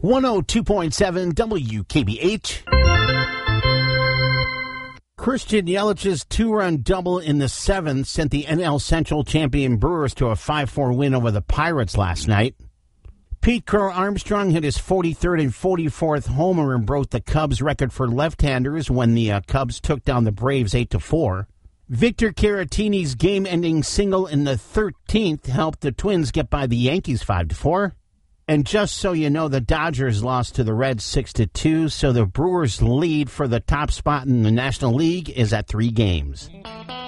102.7 WKBH. Christian Yelich's two-run double in the seventh sent the NL Central champion Brewers to a 5-4 win over the Pirates last night. Pete Crow Armstrong hit his 43rd and 44th homer and broke the Cubs' record for left-handers when the Cubs took down the Braves 8-4. Victor Caratini's game-ending single in the 13th helped the Twins get by the Yankees 5-4. And just so you know, the Dodgers lost to the Reds 6-2, so the Brewers' lead for the top spot in the National League is at 3 games.